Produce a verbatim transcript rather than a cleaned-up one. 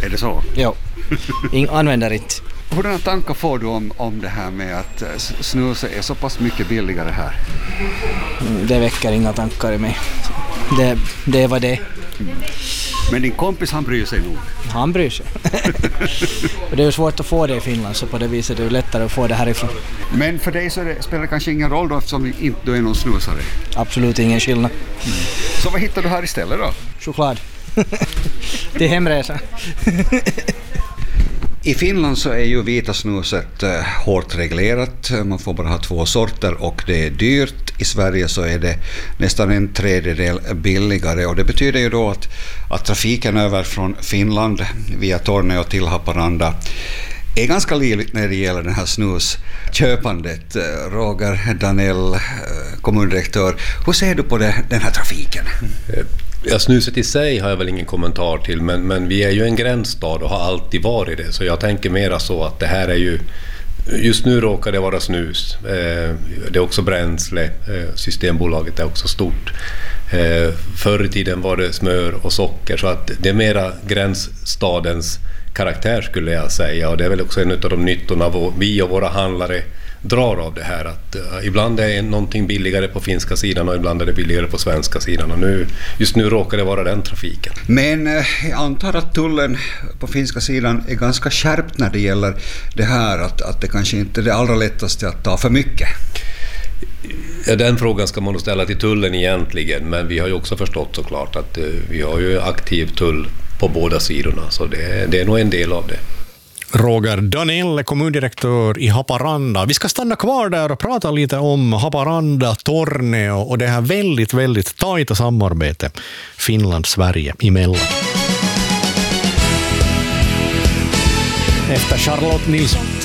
Är det så? Jo, Ing- använder inte. Hurdana tankar får du om, om det här med att snuset är så pass mycket billigare här? Mm, det väcker inga tankar i mig. Det, det var det. Mm. Men din kompis, han bryr sig nog. Han bryr sig. Och det är ju svårt att få det i Finland, så på det viset är det lättare att få det härifrån. Men för dig så det, spelar det kanske ingen roll då, eftersom inte du är någon snusare? Absolut ingen skillnad. Mm. Så vad hittar du här istället då? Choklad. Till hemresa. I Finland så är ju vita snuset eh, hårt reglerat. Man får bara ha två sorter och det är dyrt. I Sverige så är det nästan en tredjedel billigare, och det betyder ju då att, att trafiken över från Finland via Torneå till Haparanda är ganska livligt när det gäller den här snusköpandet. Roger Danell, kommundirektör, hur ser du på det, den här trafiken? Ja, snuset i sig har jag väl ingen kommentar till, men, men vi är ju en gränsstad och har alltid varit det, så jag tänker mera så att det här är ju, just nu råkar det vara snus, eh, det är också bränsle, eh, Systembolaget är också stort. Eh, förr i tiden var det smör och socker, så att det är mera gränsstadens karaktär skulle jag säga, och det är väl också en av de nyttorna vi och våra handlare drar av det här, att uh, ibland är någonting billigare på finska sidan och ibland är det billigare på svenska sidan, och nu, just nu råkar det vara den trafiken. Men eh, jag antar att tullen på finska sidan är ganska skärpt när det gäller det här, att, att det kanske inte är det allra lättaste att ta för mycket. Ja, den frågan ska man nog ställa till tullen egentligen, men vi har ju också förstått såklart att uh, vi har ju aktiv tull på båda sidorna, så det, det är nog en del av det. Roger Danell, kommundirektör i Haparanda. Vi ska stanna kvar där och prata lite om Haparanda, Torneå och det här väldigt, väldigt tajta samarbetet Finland-Sverige emellan. Efter Charlotte Nilsson.